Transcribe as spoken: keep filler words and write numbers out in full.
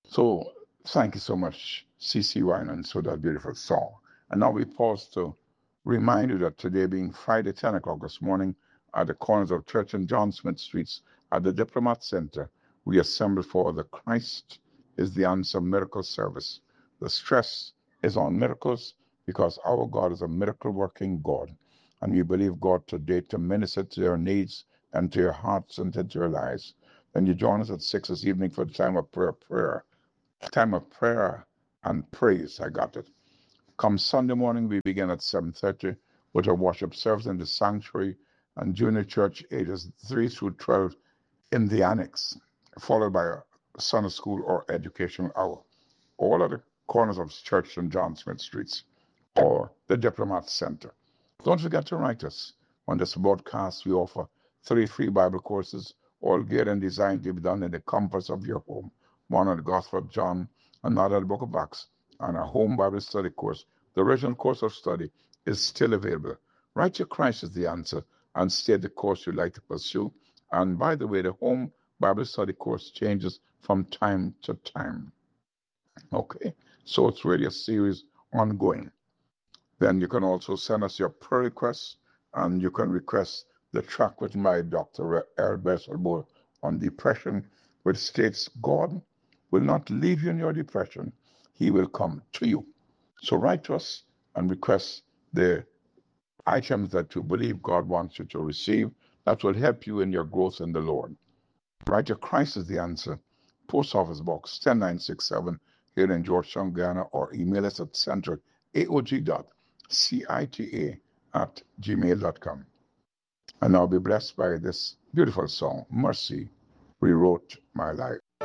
So thank you so much, C C Winans, for that beautiful song. And now we pause to remind you that today being Friday, ten o'clock this morning, at the corners of Church and John Smith Streets at the Diplomat Center, we assemble for the Christ is the Answer miracle service. The stress is on miracles because our God is a miracle working God. And we believe God today to minister to your needs and to your hearts and to your lives. Then you join us at six this evening for the time of prayer, prayer, time of prayer and praise. I got it. Come Sunday morning, we begin at seven thirty with a worship service in the sanctuary and junior church ages three through twelve in the annex, followed by a Sunday school or educational hour. All at the corners of Church and John Smith Streets or the Diplomat Center. Don't forget to write us. On this broadcast, we offer three free Bible courses, all geared and designed to be done in the comforts of your home. One on the Gospel of John, another on the Book of Acts, and a home Bible study course. The original course of study is still available. Write your Christ is the answer and state the course you'd like to pursue. And by the way, the home Bible study course changes from time to time. Okay, so it's really a series ongoing. Then you can also send us your prayer requests, and you can request the track with my Doctor Earl Besselbohr on depression, which states God will not leave you in your depression. He will come to you. So write to us and request the items that you believe God wants you to receive that will help you in your growth in the Lord. Write your Christ is the answer. Post Office Box ten nine six seven here in Georgetown, Guyana, or email us at center aog dot cita at gmail dot com. And I'll be blessed by this beautiful song, Mercy Rewrote My Life.